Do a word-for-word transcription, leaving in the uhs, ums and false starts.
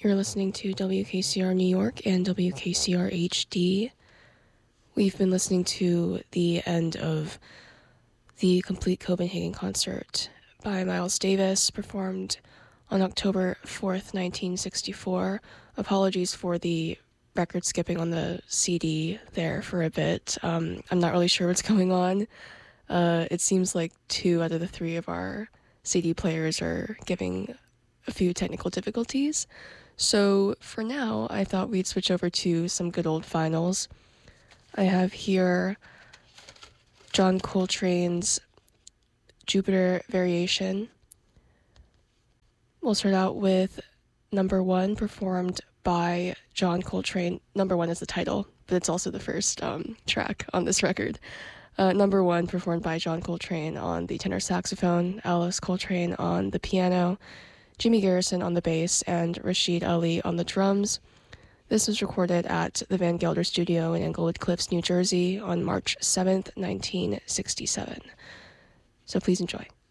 You're listening to W K C R New York and W K C R H D. We've been listening to the end of the Complete Copenhagen concert by Miles Davis, performed on October fourth, nineteen sixty-four. Apologies for the record skipping on the C D there for a bit. Um, I'm not really sure what's going on. Uh, it seems like two out of the three of our C D players are giving a few technical difficulties. So for now, I thought we'd switch over to some good old finals. I have here John Coltrane's Jupiter Variation. We'll start out with Number One, performed by John Coltrane. Number One is the title, but it's also the first um, track on this record. Uh, Number One, performed by John Coltrane on the tenor saxophone, Alice Coltrane on the piano, Jimmy Garrison on the bass, and Rashid Ali on the drums. This was recorded at the Van Gelder Studio in Englewood Cliffs, New Jersey on March seventh, nineteen sixty-seven. So please enjoy.